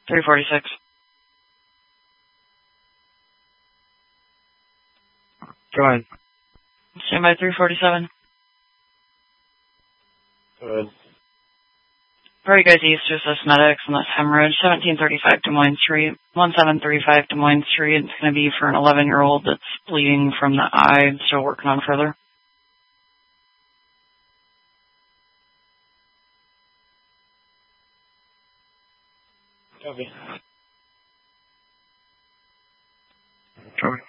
346. Go ahead. Stand by 347. Go ahead. Prairie Guys East, assist medics on this hemorrhage. 1735 Des Moines Street. 1735 Des Moines Street. It's going to be for an 11-year-old that's bleeding from the eye. Still working on further. Copy. Copy.